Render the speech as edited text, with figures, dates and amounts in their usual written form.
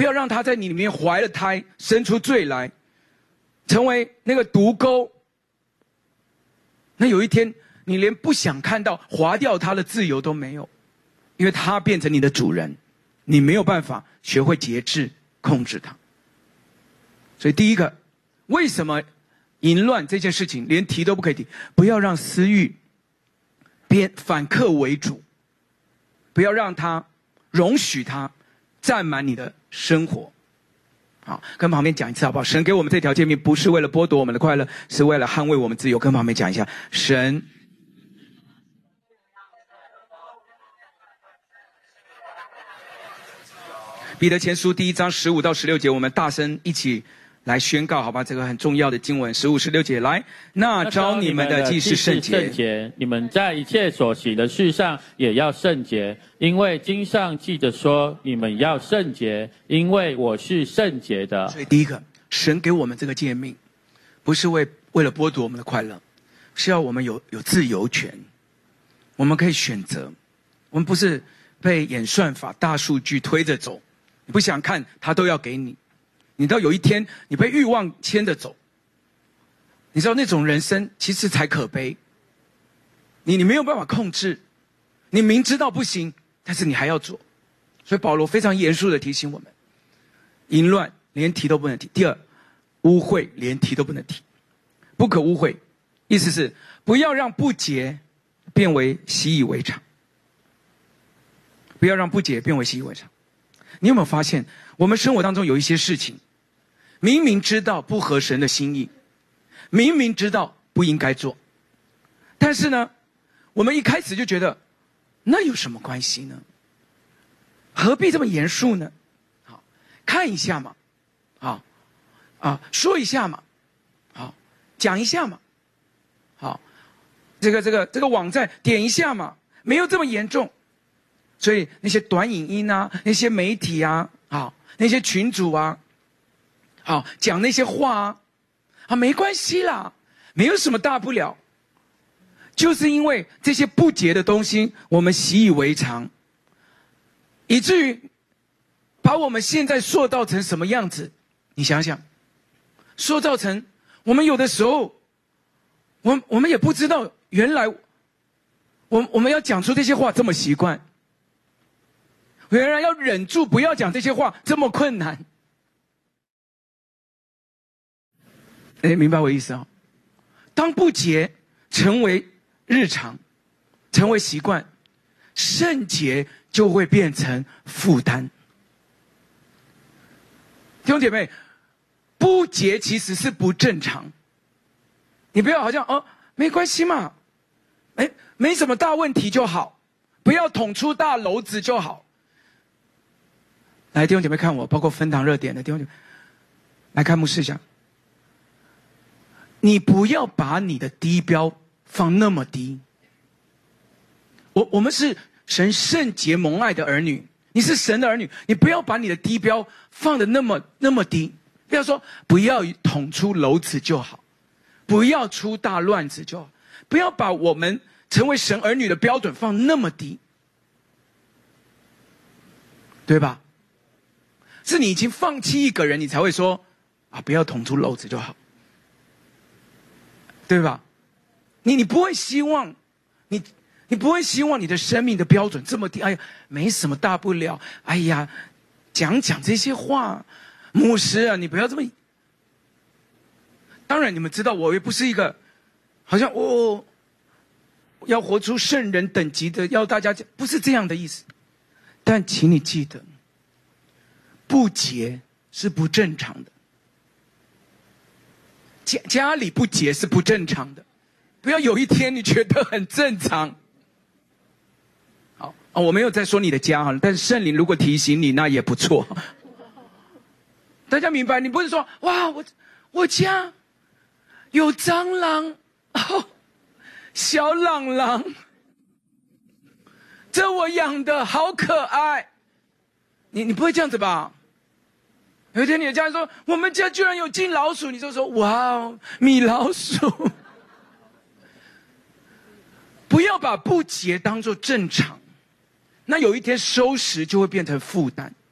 要让它在你里面怀了胎，生出罪来，成为那个毒钩。那有一天，你连不想看到划掉它的自由都没有，因为它变成你的主人，你没有办法学会节制控制它。所以第一个，为什么淫乱这件事情连提都不可以提？不要让私欲反客为主，不要让它容许它占满你的生活。好，跟旁边讲一次好不好？神给我们这条诫命，不是为了剥夺我们的快乐，是为了捍卫我们自由。跟旁边讲一下，神彼得前书第1章15到16节，我们大声一起来宣告，好吧？这个很重要的经文，15、16节，来，那召你们的既是圣洁， 你们在一切所行的事上也要圣洁，因为经上记着说，你们要圣洁，因为我是圣洁的。 所以第一个，神给我们这个诫命，不是为了剥夺我们的快乐，是要我们有自由权，我们可以选择，我们不是被演算法、大数据推着走，你不想看，他都要给你。你到有一天，你被欲望牵着走，你知道那种人生其实才可悲。你没有办法控制，你明知道不行，但是你还要做。所以保罗非常严肃的提醒我们：淫乱连提都不能提。第二，污秽连提都不能提，不可污秽，意思是不要让不洁变为习以为常，不要让不洁变为习以为常。你有没有发现，我们生活当中有一些事情，明明知道不合神的心意，明明知道不应该做，但是呢，我们一开始就觉得那有什么关系呢？何必这么严肃呢？好，看一下嘛，好，说一下嘛，好，讲一下嘛，好，这个网站点一下嘛，没有这么严重。所以那些短影音啊，那些媒体啊，那些群组啊，讲那些话啊，没关系啦，没有什么大不了。就是因为这些不洁的东西，我们习以为常，以至于把我们现在塑造成什么样子？你想想，塑造成我们有的时候，我们也不知道，原来我们要讲出这些话这么习惯。原来要忍住不要讲这些话这么困难。明白我意思啊？当不洁成为日常，成为习惯，圣洁就会变成负担。弟兄姐妹，不洁其实是不正常。你不要好像没关系嘛，没什么大问题就好，不要捅出大篓子就好。来，弟兄姐妹看我，包括分堂热点的弟兄姐妹，来看牧师讲，你不要把你的低标放那么低。我们是神圣洁蒙爱的儿女，你是神的儿女，你不要把你的低标放得那么低。不要说不要捅出篓子就好，不要出大乱子就好，不要把我们成为神儿女的标准放那么低，对吧？是你已经放弃一个人，你才会说不要捅出篓子就好，对吧？你不会希望你不会希望你的生命的标准这么低。哎呀，没什么大不了。哎呀，讲这些话，牧师啊，你不要这么。当然，你们知道，我也不是一个好像要活出圣人等级的，要大家不是这样的意思。但请你记得，不洁是不正常的，家里不洁是不正常的。不要有一天你觉得很正常。好，我没有在说你的家哈，但是圣灵如果提醒你，那也不错。大家明白？你不是说哇，我家有蟑螂，小朗朗，这我养的好可爱。你不会这样子吧？有一天你的家人说我们家居然有金老鼠，你就说哇哦，米老鼠。不要把不洁当作正常，那有一天收拾就会变成负担。